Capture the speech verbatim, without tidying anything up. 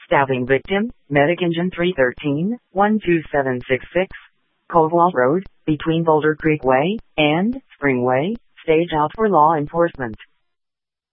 Stabbing victim, Medic Engine three thirteen, one two seven six six, Covewall Road, between Boulder Creek Way and Spring Way, stage out for law enforcement.